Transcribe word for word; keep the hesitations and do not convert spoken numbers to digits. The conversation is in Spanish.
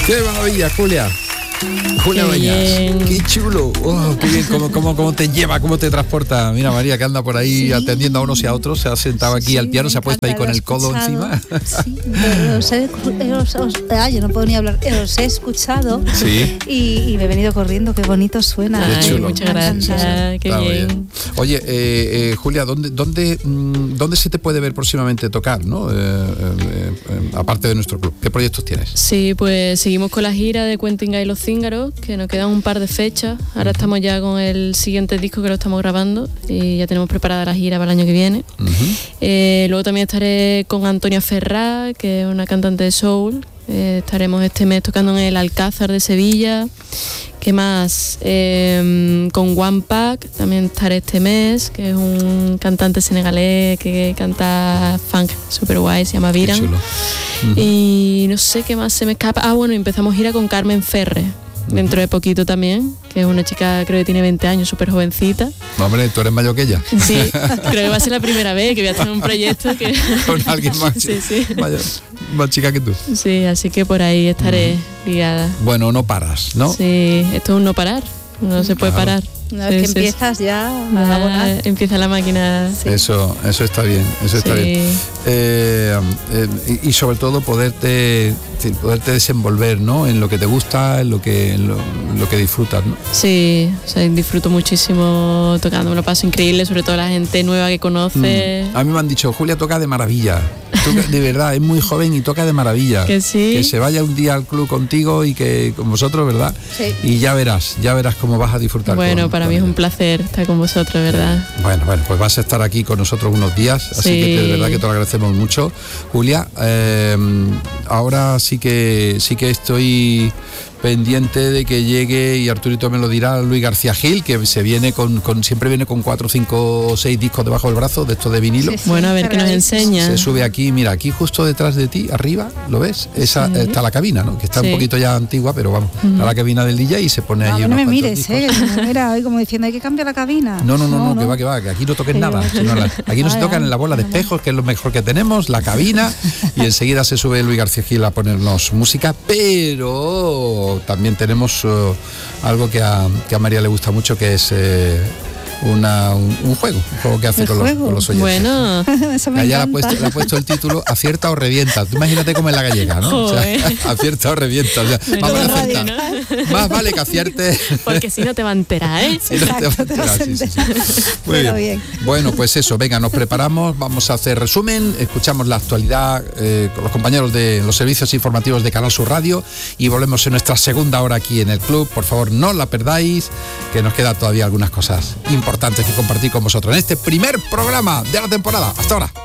¡Qué maravilla, Julia! Julia Qué Bañas, bien. qué chulo, oh, qué bien, cómo, cómo, cómo te lleva, cómo te transporta. Mira María, que anda por ahí Sí. atendiendo a unos y a otros, se ha sentado aquí Sí, al piano, me se ha puesto ahí encanta, con lo he el codo escuchado. encima. Sí, os he, os- os- ah, yo no puedo ni hablar, os he escuchado Sí. y, y me he venido corriendo, qué bonito suena. Qué Ay, chulo. muchas Me ha gracias, encantado. qué Está muy bien. Oye, eh, eh, Julia, ¿dónde, dónde, mm, ¿dónde se te puede ver próximamente tocar, ¿no? Eh, eh, eh, aparte de nuestro club, ¿qué proyectos tienes? Sí, pues seguimos con la gira de Cuentinga y los Cíngaros, que nos quedan un par de fechas. Ahora estamos ya con el siguiente disco que lo estamos grabando y ya tenemos preparada la gira para el año que viene. Uh-huh. Eh, luego también estaré con Antonia Ferrá, que es una cantante de soul. Eh, estaremos este mes tocando en el Alcázar de Sevilla. ¿Qué más? Eh, con One Pack también estaré este mes, que es un cantante senegalés que canta funk super guay, se llama Qué Viran. chulo. Uh-huh. Y no sé qué más se me escapa. Ah, bueno, empezamos gira con Carmen Ferre, dentro de poquito también, que es una chica, creo que tiene veinte años, súper jovencita. Hombre, tú eres mayor que ella. Sí, creo que va a ser la primera vez que voy a tener un proyecto que... Con alguien más, Sí, sí. mayor- más chica que tú. Sí, así que por ahí estaré ligada. Bueno, no paras, ¿no? Sí, esto es un no parar, no se puede Claro. parar. Una vez que Sí, sí, empiezas ya sí. a Ah, volar. empieza la máquina. Eso, eso está bien, eso está Sí. bien. Eh, eh, y, y sobre todo poderte, sí, poderte desenvolver, ¿no? En lo que te gusta, en lo que, en lo, en lo que disfrutas, ¿no? Sí, o sea, disfruto muchísimo tocando, me lo paso increíble, sobre todo la gente nueva que conoce. A mí me han dicho, Julia toca de maravilla. Toca- de verdad, es muy joven y toca de maravilla. Que sí. Que se vaya un día al club contigo y que con vosotros, ¿verdad? Sí. Y ya verás, ya verás cómo vas a disfrutar. Bueno, con- para con mí es un ella. placer estar con vosotros, ¿verdad? Bueno, bueno, pues vas a estar aquí con nosotros unos días, así Sí. que de verdad que te lo agradecemos mucho. Julia, eh, ahora sí que sí que estoy pendiente de que llegue, y Arturito me lo dirá, Luis García Gil, que se viene con, con siempre viene con cuatro, cinco o seis discos debajo del brazo, de estos de vinilo. Sí, sí. Bueno, a ver qué nos cargadísimo. enseña. Se sube aquí, mira, aquí justo detrás de ti, arriba, ¿lo ves? Esa Sí. está la cabina, ¿no? Que está Sí. un poquito ya antigua, pero vamos, está la cabina del D J y se pone A allí mí no unos me cuantos mires, discos. ¿eh? Mira, hoy como diciendo, hay que cambiar la cabina. No, no, no, no, que va, que va, que aquí no toques Que nada. va. sino la- aquí no se Ay, tocan ay, en la bola de ay, espejos, que es lo mejor que tenemos, la cabina, y enseguida se sube Luis García Gil a ponernos música, pero también tenemos eh, algo que a, que a María le gusta mucho, que es eh, una, un, un juego, un juego que hace ¿El con los, juego? con los oyentes. Bueno, Eso me Allá le ha, encanta. puesto, le ha puesto el título Acierta o revienta. Tú imagínate cómo es la gallega, ¿no? O sea, Joder. acierta o revienta. O sea, Bueno, vamos a la radio, acertar. Más vale que acierte. porque si no te va a enterar, ¿eh? Si no te vas a Exacto, te vas a enterar, sí, sí, sí. Muy Pero bien. bien. Bueno, pues eso, venga, nos preparamos, vamos a hacer resumen, escuchamos la actualidad eh, con los compañeros de los servicios informativos de Canal Sur Radio y volvemos en nuestra segunda hora aquí en el club. Por favor, no la perdáis, que nos queda todavía algunas cosas importantes que compartir con vosotros en este primer programa de la temporada. Hasta ahora.